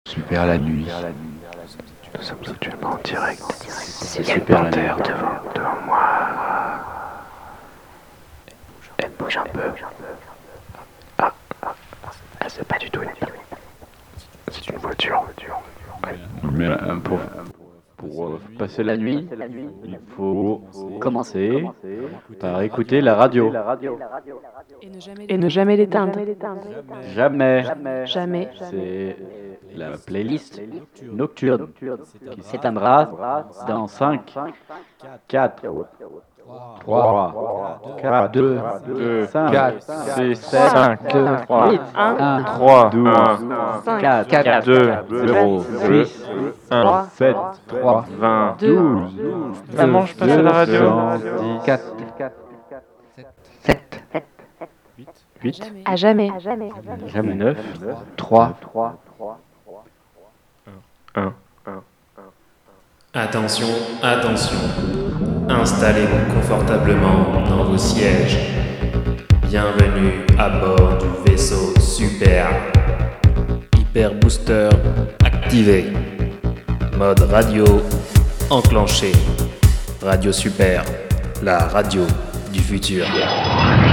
Super la nuit. Nous sommes actuellement en direct. C'est Il y a une super la panthère nuit. devant moi. Elle bouge un peu. Ah, c'est pas du tout une nuit. C'est une voiture. Mais pour passer la nuit, il faut commencer par écouter la radio. Et ne jamais l'éteindre. Jamais. Jamais. C'est la playlist nocturne qui s'éteindra dans 5, 4, 3, 4, 2, 5, 4, 6, 7, 5, 3, 8, 1, 3, 12, 4, 4, 2, 0, 6, 1, 7, 3, 20, 12, Maman, je passe à la radio. 4, 7, 8, À jamais. jamais 9, 3, 1. Attention, attention. Installez-vous confortablement dans vos sièges. Bienvenue à bord du vaisseau Super. Hyper Booster activé. Mode radio enclenché. Radio Super, la radio du futur.